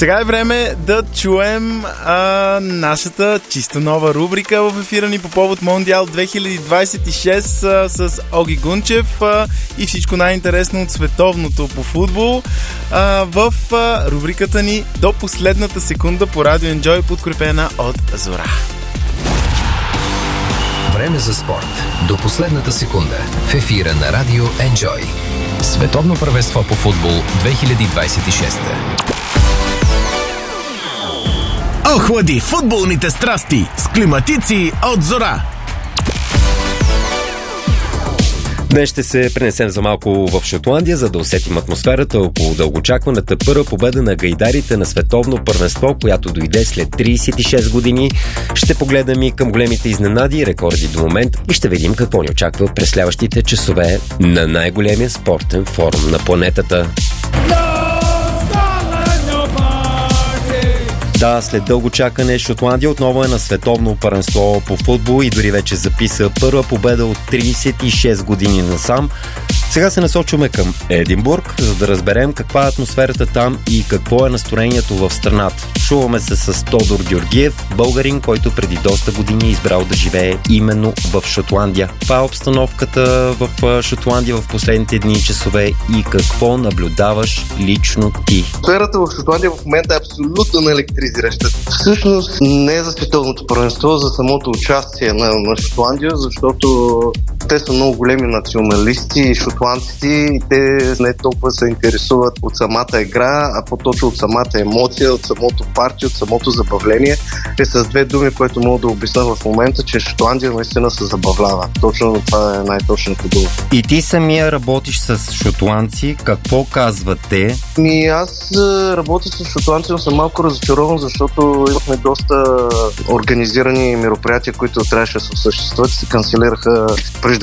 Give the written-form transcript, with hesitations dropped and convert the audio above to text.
Сега е време да чуем нашата чисто нова рубрика в ефира ни по повод Мондиал 2026 с Оги Гунчев и всичко най-интересно от световното по футбол в рубриката ни До последната секунда по Радио Enjoy, подкрепена от Зора. Време за спорт. До последната секунда в ефира на Радио Enjoy. Световно първенство по футбол 2026. Охлади футболните страсти с климатици от Зора. Днес ще се пренесем за малко в Шотландия, за да усетим атмосферата около дългоочакваната първа победа на гайдарите на световно първенство, която дойде след 36 години. Ще погледнем и към големите изненади и рекорди до момент и ще видим какво ни очаква през следващите часове на най-големия спортен форум на планетата. Да, след дълго чакане Шотландия отново е на световно първенство по футбол и дори вече записа първа победа от 36 години насам. Сега се насочваме към Единбург, за да разберем каква е атмосферата там и какво е настроението в страната. Чуваме се с Тодор Георгиев, българин, който преди доста години е избрал да живее именно в Шотландия. Това е обстановката в Шотландия в последните дни и часове и какво наблюдаваш лично ти? Атмосферата в Шотландия в момента е абсолютно наелектризираща. Всъщност не е за световното първенство, за самото участие на Шотландия, защото те са много големи националисти и шотландци и те не толкова се интересуват от самата игра, а по-точно от самата емоция, от самото парти, от самото забавление. Те с две думи, което мога да обясня в момента, че Шотландия наистина се забавлява. Точно това е най-точната дума. И ти самия работиш с шотландци. Какво казват те? Аз работя с шотландци, но съм малко разочарован, защото имахме доста организирани мероприятия, които трябваше да се осъществят и се канцелираха